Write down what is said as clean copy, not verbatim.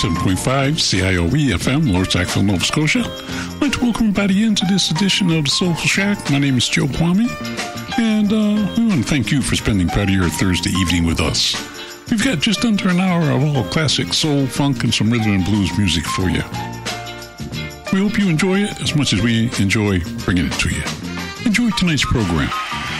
97.5 CIOE FM, Lord Sackville, Nova Scotia. I'd like to welcome everybody into this edition of the Soulful Shack. My name is Joe Kwame, and we want to thank you for spending part of your Thursday evening with us. We've got just under an hour of all classic soul, funk, and some rhythm and blues music for you. We hope you enjoy it as much as we enjoy bringing it to you. Enjoy tonight's program.